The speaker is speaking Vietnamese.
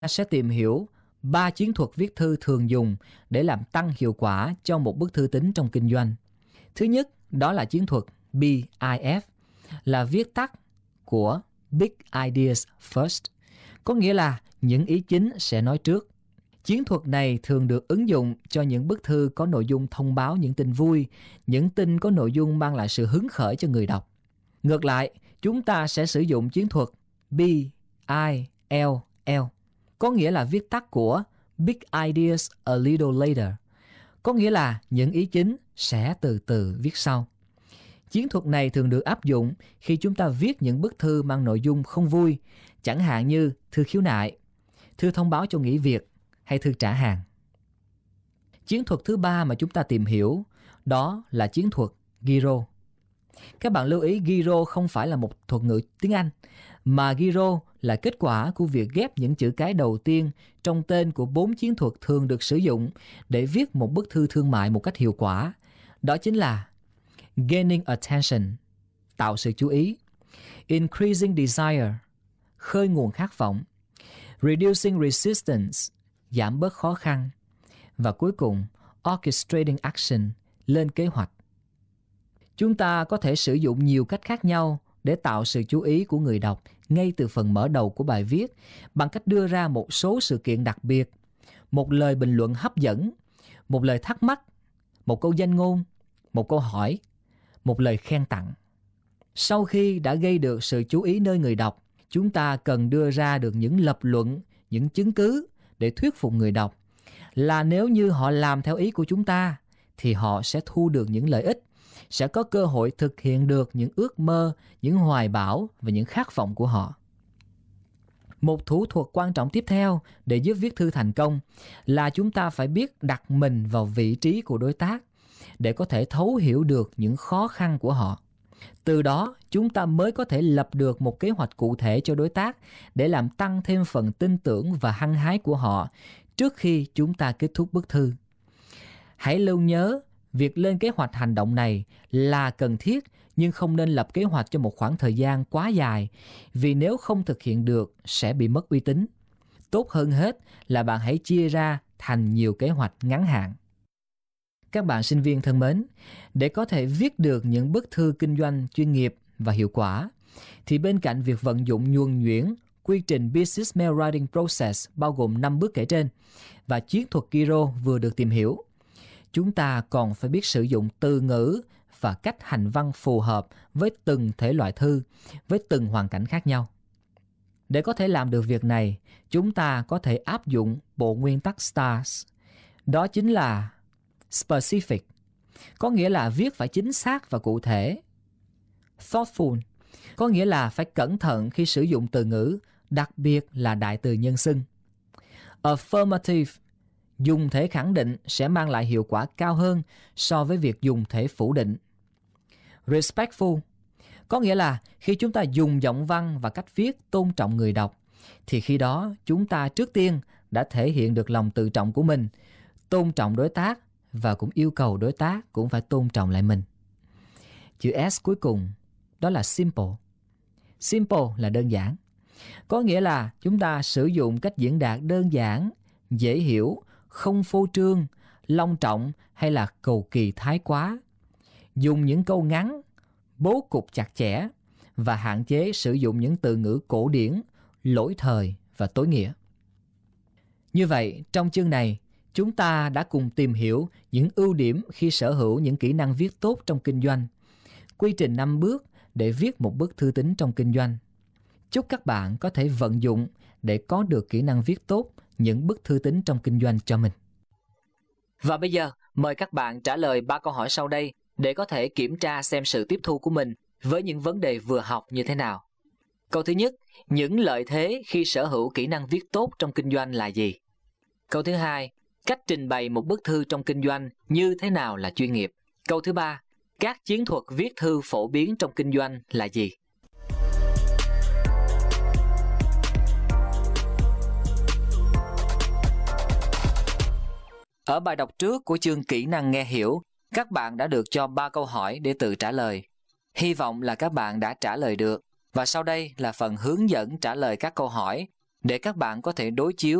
sẽ tìm hiểu 3 chiến thuật viết thư thường dùng để làm tăng hiệu quả cho một bức thư tín trong kinh doanh. Thứ nhất, đó là chiến thuật BIF, là viết tắt của Big Ideas First, có nghĩa là những ý chính sẽ nói trước. Chiến thuật này thường được ứng dụng cho những bức thư có nội dung thông báo những tin vui, những tin có nội dung mang lại sự hứng khởi cho người đọc. Ngược lại, chúng ta sẽ sử dụng chiến thuật BILL, có nghĩa là viết tắt của Big Ideas a Little Later, có nghĩa là những ý chính sẽ từ từ viết sau. Chiến thuật này thường được áp dụng khi chúng ta viết những bức thư mang nội dung không vui, chẳng hạn như thư khiếu nại, thư thông báo cho nghỉ việc hay thư trả hàng. Chiến thuật thứ 3 mà chúng ta tìm hiểu đó là chiến thuật Giro. Các bạn lưu ý Giro không phải là một thuật ngữ tiếng Anh, mà Giro là kết quả của việc ghép những chữ cái đầu tiên trong tên của 4 chiến thuật thường được sử dụng để viết một bức thư thương mại một cách hiệu quả. Đó chính là Gaining Attention, tạo sự chú ý, Increasing Desire, khơi nguồn khát vọng, Reducing Resistance, giảm bớt khó khăn, và cuối cùng Orchestrating Action, lên kế hoạch. Chúng ta có thể sử dụng nhiều cách khác nhau để tạo sự chú ý của người đọc ngay từ phần mở đầu của bài viết bằng cách đưa ra một số sự kiện đặc biệt, một lời bình luận hấp dẫn, một lời thắc mắc, một câu danh ngôn, một câu hỏi, một lời khen tặng. Sau khi đã gây được sự chú ý nơi người đọc, chúng ta cần đưa ra được những lập luận, những chứng cứ để thuyết phục người đọc là nếu như họ làm theo ý của chúng ta thì họ sẽ thu được những lợi ích, sẽ có cơ hội thực hiện được những ước mơ, những hoài bão và những khát vọng của họ. Một thủ thuật quan trọng tiếp theo để giúp viết thư thành công là chúng ta phải biết đặt mình vào vị trí của đối tác để có thể thấu hiểu được những khó khăn của họ. Từ đó, chúng ta mới có thể lập được một kế hoạch cụ thể cho đối tác để làm tăng thêm phần tin tưởng và hăng hái của họ trước khi chúng ta kết thúc bức thư. Hãy lưu nhớ, việc lên kế hoạch hành động này là cần thiết, nhưng không nên lập kế hoạch cho một khoảng thời gian quá dài, vì nếu không thực hiện được sẽ bị mất uy tín. Tốt hơn hết là bạn hãy chia ra thành nhiều kế hoạch ngắn hạn. Các bạn sinh viên thân mến, để có thể viết được những bức thư kinh doanh chuyên nghiệp và hiệu quả, thì bên cạnh việc vận dụng nhuần nhuyễn quy trình Business Mail Writing Process bao gồm 5 bước kể trên và chiến thuật Giro vừa được tìm hiểu, chúng ta còn phải biết sử dụng từ ngữ và cách hành văn phù hợp với từng thể loại thư, với từng hoàn cảnh khác nhau. Để có thể làm được việc này, chúng ta có thể áp dụng bộ nguyên tắc STARS. Đó chính là Specific, có nghĩa là viết phải chính xác và cụ thể. Thoughtful, có nghĩa là phải cẩn thận khi sử dụng từ ngữ, đặc biệt là đại từ nhân xưng. Affirmative, dùng thể khẳng định sẽ mang lại hiệu quả cao hơn so với việc dùng thể phủ định. Respectful, có nghĩa là khi chúng ta dùng giọng văn và cách viết tôn trọng người đọc, thì khi đó chúng ta trước tiên đã thể hiện được lòng tự trọng của mình, tôn trọng đối tác và cũng yêu cầu đối tác cũng phải tôn trọng lại mình. Chữ S cuối cùng đó là simple. Simple là đơn giản, có nghĩa là chúng ta sử dụng cách diễn đạt đơn giản, dễ hiểu, không phô trương, long trọng hay là cầu kỳ thái quá. Dùng những câu ngắn, bố cục chặt chẽ và hạn chế sử dụng những từ ngữ cổ điển, lỗi thời và tối nghĩa. Như vậy, trong chương này, chúng ta đã cùng tìm hiểu những ưu điểm khi sở hữu những kỹ năng viết tốt trong kinh doanh, quy trình 5 bước để viết một bức thư tín trong kinh doanh. Chúc các bạn có thể vận dụng để có được kỹ năng viết tốt những bức thư tín trong kinh doanh cho mình. Và bây giờ, mời các bạn trả lời 3 câu hỏi sau đây để có thể kiểm tra xem sự tiếp thu của mình với những vấn đề vừa học như thế nào. Câu thứ nhất, những lợi thế khi sở hữu kỹ năng viết tốt trong kinh doanh là gì? Câu thứ hai, cách trình bày một bức thư trong kinh doanh như thế nào là chuyên nghiệp? Câu thứ ba, các chiến thuật viết thư phổ biến trong kinh doanh là gì? Ở bài đọc trước của chương kỹ năng nghe hiểu, các bạn đã được cho 3 câu hỏi để tự trả lời. Hy vọng là các bạn đã trả lời được. Và sau đây là phần hướng dẫn trả lời các câu hỏi để các bạn có thể đối chiếu